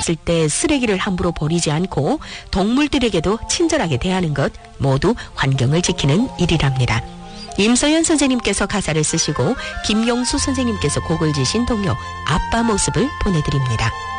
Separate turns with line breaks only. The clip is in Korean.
없을 때 쓰레기를 함부로 버리지 않고 동물들에게도 친절하게 대하는 것 모두 환경을 지키는 일이랍니다. 임서연 선생님께서 가사를 쓰시고 김용수 선생님께서 곡을 지신 동요 아빠 모습을 보내드립니다.